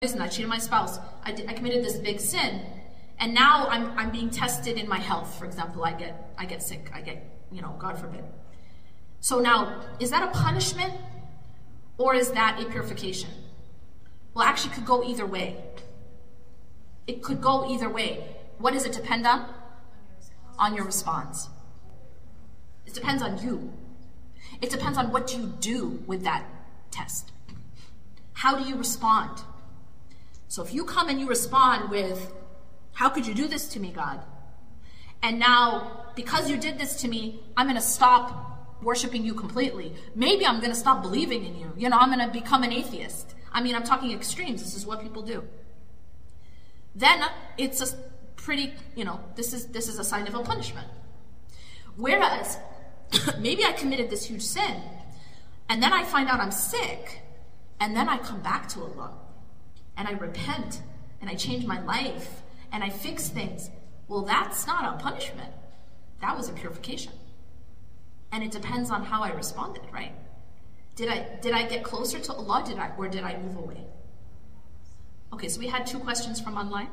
and I cheated my spouse. I committed this big sin, and now I'm being tested in my health. For example, I get sick. I get, God forbid. So now, is that a punishment or is that a purification? Well, actually, it could go either way. It could go either way. What does it depend on? On your response. It depends on you. It depends on what you do with that test. How do you respond? So if you come and you respond with, how could you do this to me, God? And now, because you did this to me, I'm going to stop worshiping you completely. Maybe I'm going to stop believing in you. I'm going to become an atheist. I'm talking extremes. This is what people do. Then it's a pretty, this is a sign of a punishment. Whereas, maybe I committed this huge sin, and then I find out I'm sick, and then I come back to Allah, and I repent, and I change my life, and I fix things. Well, that's not a punishment. That was a purification. And it depends on how I responded, right? Did I get closer to Allah, or did I move away? Okay, so we had 2 questions from online.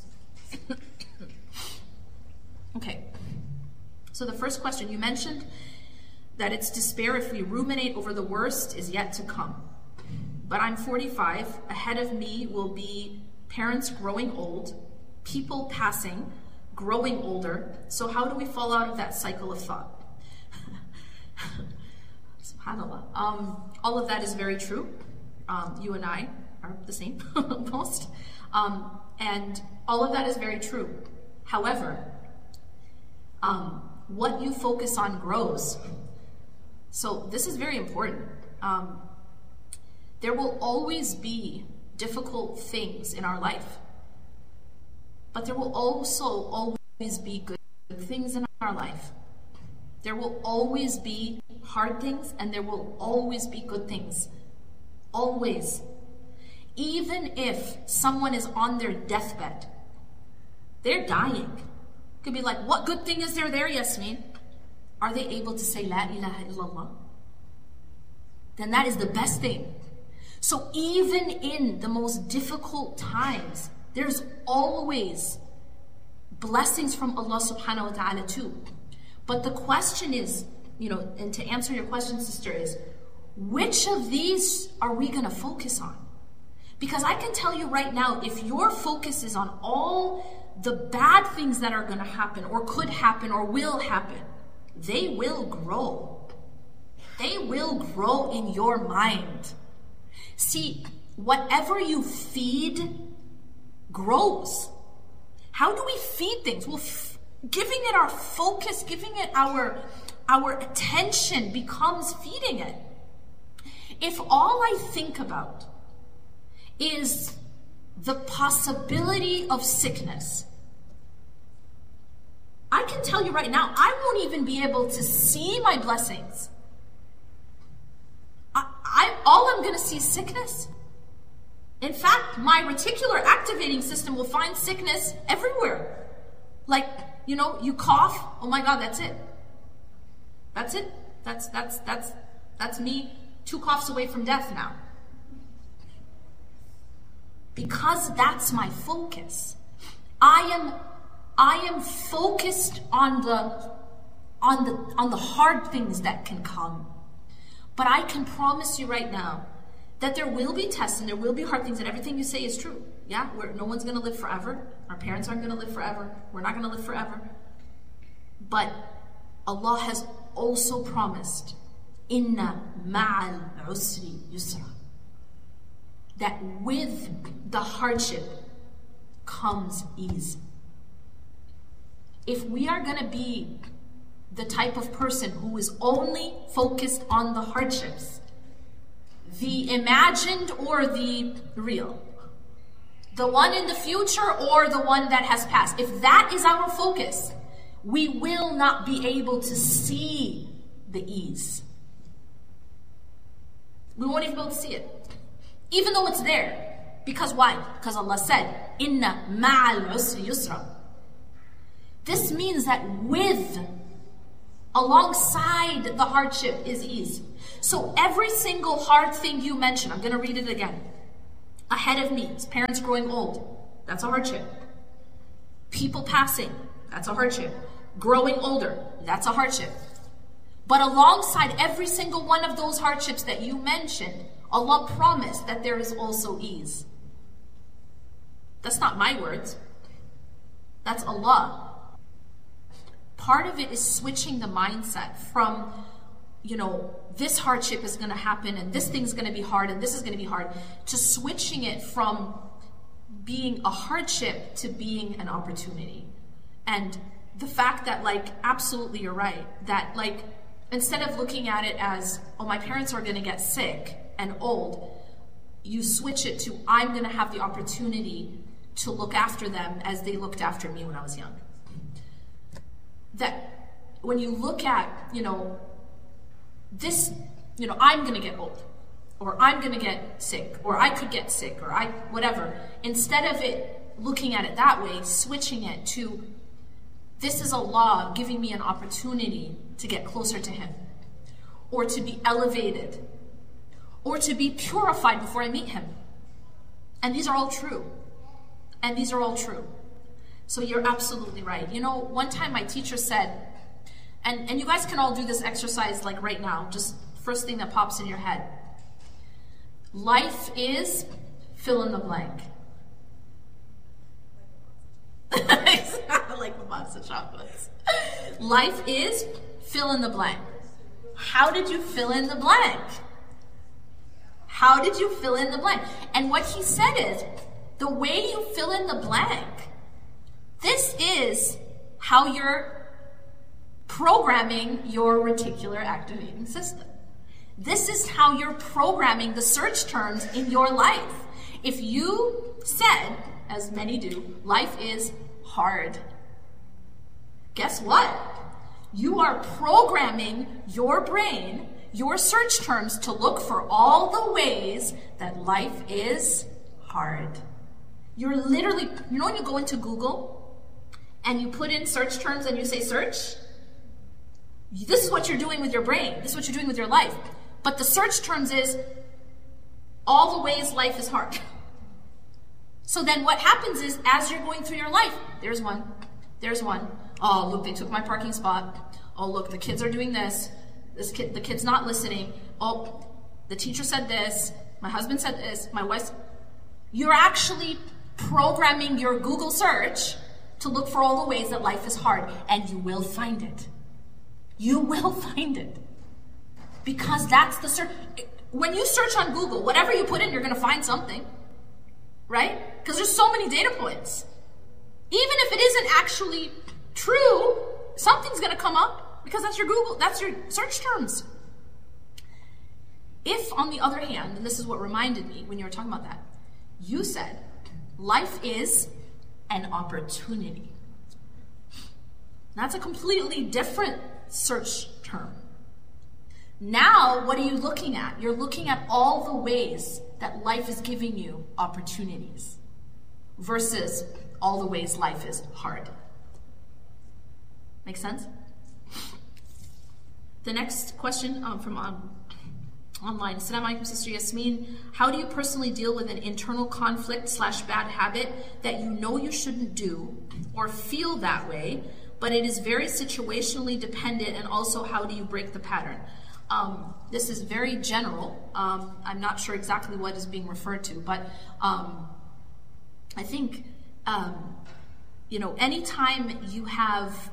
Okay. So the first question, you mentioned that it's despair if we ruminate over the worst is yet to come. But I'm 45, ahead of me will be parents growing old, people passing, growing older. So how do we fall out of that cycle of thought? SubhanAllah. All of that is very true. You and I are the same, most. And all of that is very true. However, what you focus on grows. So this is very important. There will always be difficult things in our life, but there will also always be good things in our life. There will always be hard things, and there will always be good things. Always. Even if someone is on their deathbed, they're dying. Could be like, what good thing is there, Yasmin? Are they able to say La ilaha illallah? Then that is the best thing. So even in the most difficult times, there's always blessings from Allah subhanahu wa ta'ala too. But the question is, and to answer your question, sister, is which of these are we going to focus on? Because I can tell you right now, if your focus is on all the bad things that are going to happen or could happen or will happen, they will grow. They will grow in your mind. See, whatever you feed grows. How do we feed things? Well, giving it our focus, giving it our attention becomes feeding it. If all I think about is the possibility of sickness, I can tell you right now, I won't even be able to see my blessings. All I'm going to see is sickness. In fact, my reticular activating system will find sickness everywhere. Like, you cough, oh my God, that's it. That's it. That's me 2 coughs away from death now. Because that's my focus. I am focused on the hard things that can come. But I can promise you right now that there will be tests and there will be hard things, and everything you say is true. Yeah, no one's going to live forever. Our parents aren't going to live forever. We're not going to live forever. But Allah has also promised, Inna ma'al usri yusra, that with the hardship comes ease. If we are going to be the type of person who is only focused on the hardships, the imagined or the real, the one in the future or the one that has passed, if that is our focus, we will not be able to see the ease. We won't even be able to see it, even though it's there. Because why? Because Allah said, Inna ma'al usri yusra. This means that alongside the hardship is ease. So every single hard thing you mention, I'm going to read it again. ahead of me, parents growing old, that's a hardship. People passing, that's a hardship. Growing older, that's a hardship. But alongside every single one of those hardships that you mentioned, Allah promised that there is also ease. That's not my words. That's Allah. Part of it is switching the mindset from, this hardship is going to happen and this thing's going to be hard and this is going to be hard, to switching it from being a hardship to being an opportunity. And the fact that, absolutely you're right, that instead of looking at it as, oh, my parents are going to get sick and old, you switch it to, I'm going to have the opportunity to look after them as they looked after me when I was young. That when you look at, this, I'm going to get old, or I'm going to get sick, or I could get sick, or whatever. Instead of it looking at it that way, switching it to, this is Allah giving me an opportunity to get closer to Him, or to be elevated, or to be purified before I meet Him. And these are all true. And these are all true. So you're absolutely right. One time my teacher said, and you guys can all do this exercise right now, just first thing that pops in your head. Life is fill in the blank. Like the box of chocolates. Life is fill in the blank. How did you fill in the blank? How did you fill in the blank? And what he said is, the way you fill in the blank, this is how you're programming your reticular activating system. This is how you're programming the search terms in your life. If you said, as many do, life is hard, guess what? You are programming your brain, your search terms, to look for all the ways that life is hard. You're literally, when you go into Google and you put in search terms and you say search, this is what you're doing with your brain. This is what you're doing with your life. But the search terms is all the ways life is hard. So then what happens is, as you're going through your life, there's one. Oh, look, they took my parking spot. Oh, look, the kids are doing this. The kid's not listening. Oh, the teacher said this. My husband said this. My wife. You're actually programming your Google search to look for all the ways that life is hard, and you will find it. You will find it. Because that's the search. When you search on Google, whatever you put in, you're going to find something. Right? Because there's so many data points. Even if it isn't actually true, something's going to come up because that's your Google, that's your search terms. If, on the other hand, and this is what reminded me when you were talking about that, you said, life is an opportunity. That's a completely different search term. Now, what are you looking at? You're looking at all the ways that life is giving you opportunities versus all the ways life is hard. Make sense? The next question from online. Assalamu alaikum, Sister Yasmin. How do you personally deal with an internal conflict / bad habit that you know you shouldn't do or feel that way, but it is very situationally dependent, and also how do you break the pattern? This is very general. I'm not sure exactly what is being referred to, but I think, anytime you have,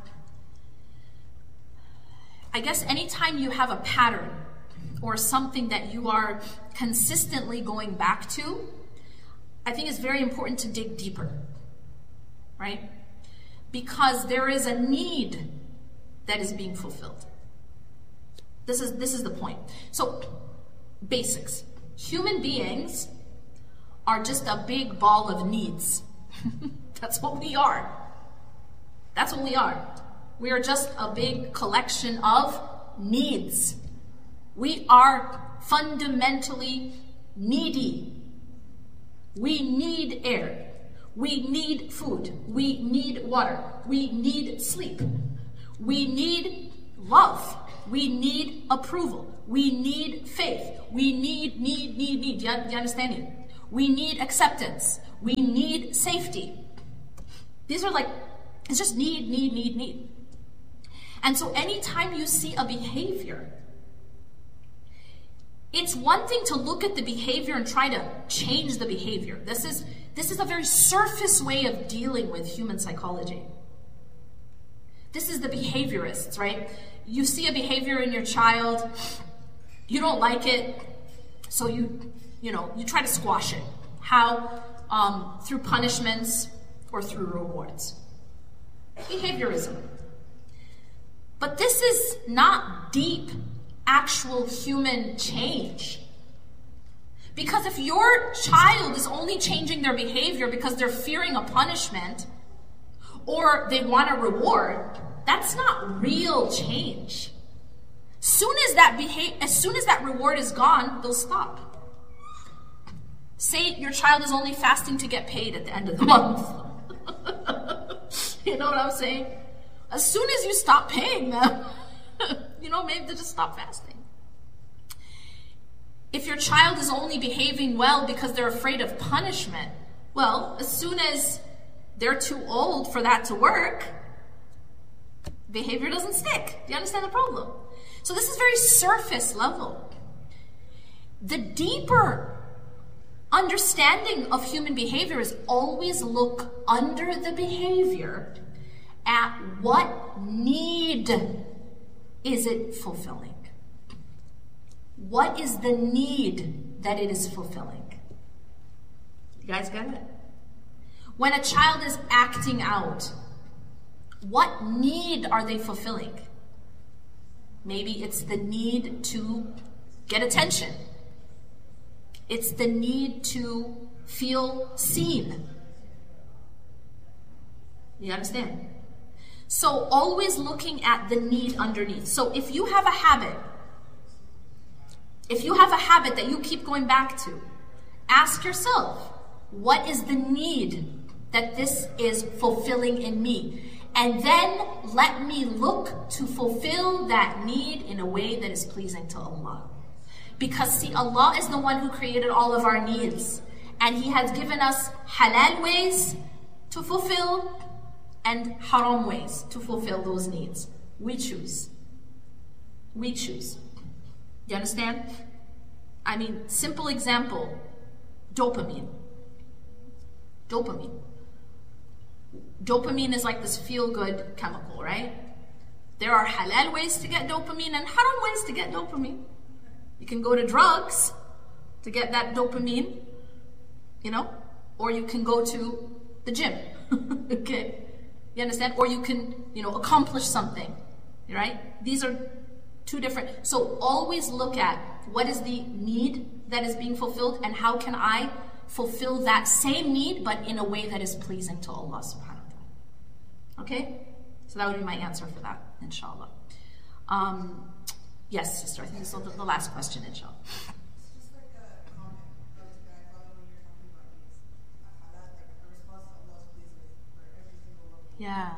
anytime you have a pattern or something that you are consistently going back to, I think it's very important to dig deeper, right? Because there is a need that is being fulfilled. This is the point. So, basics. Human beings are just a big ball of needs. That's what we are. That's what we are. We are just a big collection of needs. We are fundamentally needy. We need air. We need food. We need water. We need sleep. We need love. We need approval. We need faith. We need. Do you understand it? We need acceptance. We need safety. These are like, it's just need. And so anytime you see a behavior, it's one thing to look at the behavior and try to change the behavior. This is a very surface way of dealing with human psychology. This is the behaviorists, right? You see a behavior in your child, you don't like it, so you try to squash it. How? Through punishments or through rewards. Behaviorism. But this is not deep, actual human change. Because if your child is only changing their behavior because they're fearing a punishment or they want a reward, that's not real change. As soon as that reward is gone, they'll stop. Say your child is only fasting to get paid at the end of the month. You know what I'm saying? As soon as you stop paying them, maybe they just stop fasting. If your child is only behaving well because they're afraid of punishment, well, as soon as they're too old for that to work, behavior doesn't stick. Do you understand the problem? So this is very surface level. The deeper understanding of human behavior is always look under the behavior at what need is it fulfilling? What is the need that it is fulfilling? You guys get it? When a child is acting out, what need are they fulfilling? Maybe it's the need to get attention. It's the need to feel seen. You understand? So always looking at the need underneath. So if you have a habit that you keep going back to, ask yourself, what is the need that this is fulfilling in me? And then let me look to fulfill that need in a way that is pleasing to Allah. Because see, Allah is the one who created all of our needs. And He has given us halal ways to fulfill and haram ways to fulfill those needs. We choose. We choose. You understand? I mean, simple example, dopamine. Dopamine. Dopamine is like this feel-good chemical, right? There are halal ways to get dopamine and haram ways to get dopamine. You can go to drugs to get that dopamine, or you can go to the gym, okay? You understand? Or you can, accomplish something, right? These are two different. So always look at what is the need that is being fulfilled and how can I fulfill that same need but in a way that is pleasing to Allah subhanahu wa ta'ala. Okay? So that would be my answer for that, inshallah. Yes, sister, I think this is the last question, inshallah. Just like a comment that I thought when you were talking about these, like a response that Allah is pleased with for every single one. Yeah,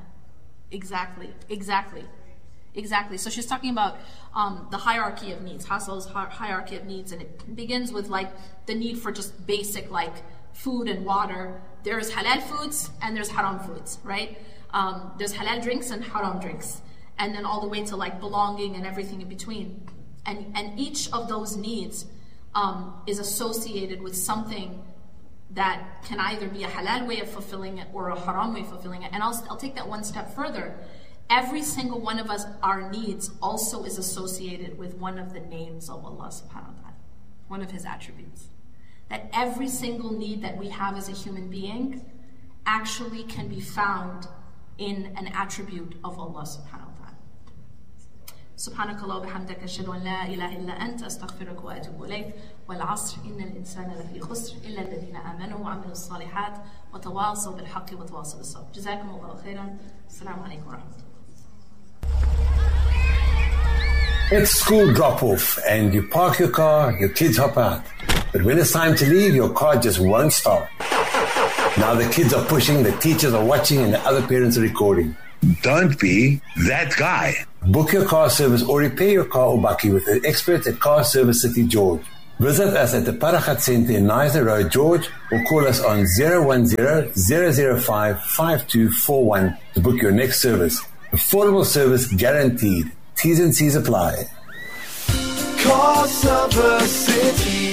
exactly. So she's talking about the hierarchy of needs, Hasal's hierarchy of needs, and it begins with like the need for just basic like food and water. There's halal foods and there's haram foods, right? There's halal drinks and haram drinks, and then all the way to like belonging and everything in between. And each of those needs is associated with something that can either be a halal way of fulfilling it or a haram way of fulfilling it. And I'll take that one step further. Every single one of us, our needs also is associated with one of the names of Allah subhanahu wa ta'ala, one of His attributes. That every single need that we have as a human being actually can be found in an attribute of Allah subhanahu wa ta'ala. سبحانك الله وبحمدك أشهد أن لا إله إلا أنت أستغفرك وأتوب إليك والعصر إن الإنسان لفي خسر إلا الذين آمنوا وعملوا الصالحات وتواصوا بالحق وتواصوا بالصبر. جزاكم الله خيرا. السلام عليكم ورحمة الله. It's school drop-off and you park your car, your kids hop out. But when it's time to leave, your car just won't start. Now the kids are pushing, the teachers are watching, and the other parents are recording. Don't be that guy. Book your car service or repair your car or bakkie with the experts at Car Service City George. Visit us at the Paragat Centre in Nizer Road, George, or call us on 010-005-5241 to book your next service. Affordable service guaranteed. T's and C's apply. Kosovo City.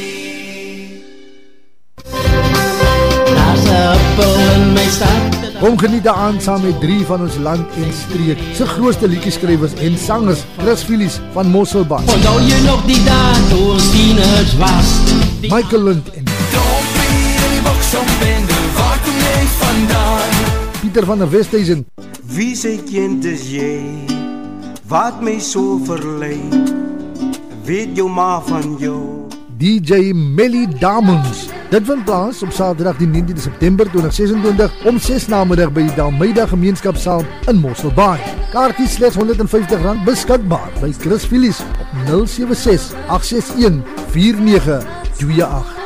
Kom geniet aan saam met 3 van ons land en streek se grootste liedjieskrywers en sangers, Chris Phillies van Mosselbaai. Onthou jy nog die dae toe ons tieners was? Michael Lund en Pieter van der Westhuizen. Wie se kind is jy? Wat my so verlei? Weet jou ma van jou? DJ Melly Damons. Dit vind plaas op Saterdag die 19de September 2026 om 6 namiddag by die Dalmeida Gemeenskapsaal in Mosselbaai. Kaartjies slegs R150 beskikbaar by Chris Phillies op 076 861 4928.